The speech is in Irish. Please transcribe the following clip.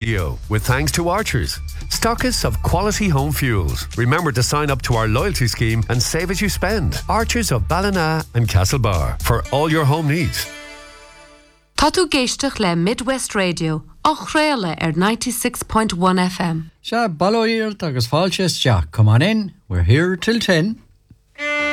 Radio, with thanks to Archers, stockists of quality home fuels. Remember to sign up to our loyalty scheme and save as you spend. Archers of Ballina and Castlebar, for all your home needs. Tá tú géisteach le Midwest Radio, ach réile 96.1 FM. Sha, Balloir agus Falches Jack, come on in. We're here till 10.